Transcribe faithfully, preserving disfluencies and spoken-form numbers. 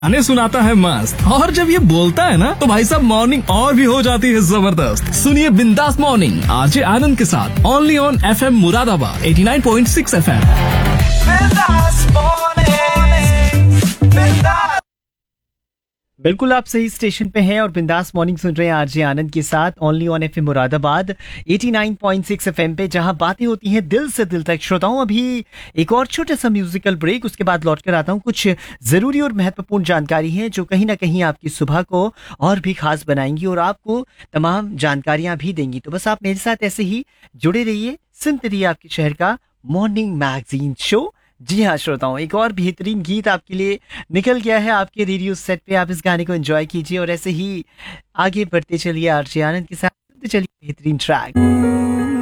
गाने सुनाता है मस्त, और जब ये बोलता है ना तो भाई साहब मॉर्निंग और भी हो जाती है जबरदस्त। सुनिए बिंदास मॉर्निंग आरजे आनंद के साथ only on FM Moradabad eighty nine point six FM. बिल्कुल आप सही स्टेशन पे हैं और बिंदास मॉर्निंग सुन रहे हैं आरजे आनंद के साथ only on FM Moradabad eighty nine point six FM पे, जहां बातें होती हैं दिल से दिल तक। श्रोताओं, अभी एक और छोटा सा म्यूजिकल ब्रेक, उसके बाद लौट कर आता हूं। कुछ जरूरी और महत्वपूर्ण जानकारी है जो कहीं ना कहीं आपकी सुबह को और भी खास बनाएंगी और आपको तमाम जानकारियां भी देंगी। तो बस आप मेरे साथ ऐसे ही जुड़े रहिए, सुनते रहिए आपके शहर का मॉर्निंग मैगजीन शो। जी हाँ श्रोताओं, एक और बेहतरीन गीत आपके लिए निकल गया है आपके रेडियो सेट पे। आप इस गाने को एंजॉय कीजिए और ऐसे ही आगे बढ़ते चलिए आरजे आनंद के साथ, सुनते चलिए बेहतरीन ट्रैक।